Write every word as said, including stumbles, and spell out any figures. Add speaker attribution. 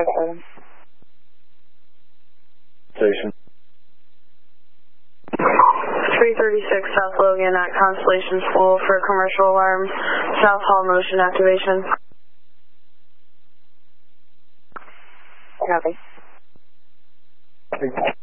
Speaker 1: Private Island.
Speaker 2: Station.
Speaker 3: three thirty-six South Logan at Constellation School for commercial alarms. South Hall motion activation.
Speaker 1: Copy.
Speaker 2: Copy.